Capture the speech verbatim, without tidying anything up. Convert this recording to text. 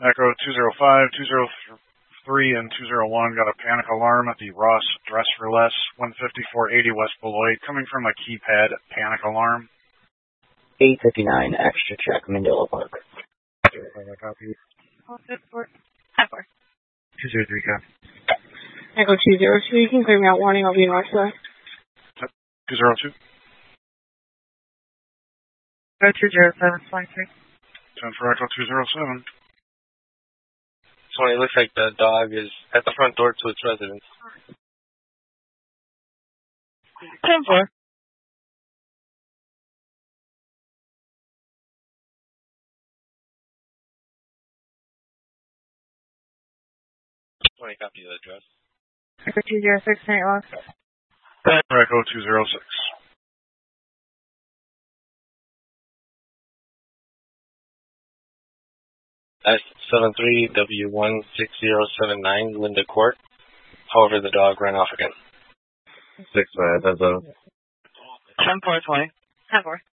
Echo two zero five, two zero three, and two zero one got a panic alarm at the Ross Dress for Less, one fifty-four eighty West Beloit, coming from a keypad panic alarm. eight fifty-nine, extra check, Mandela Park. Copy. four. two zero three, copy. Echo two zero two, you can clear me out warning, I'll be northwest. two zero two. Echo two zero seven, twenty-three. ten for Echo two zero seven. So it looks like the dog is at the front door to its residence. ten four. twenty, copy the address. Echo two zero six, Saint Ross. ten for Echo two zero six. S seven three W one six zero seven nine, Linda Court. However, the dog ran off again. Six five, that's a ten four twenty. ten four.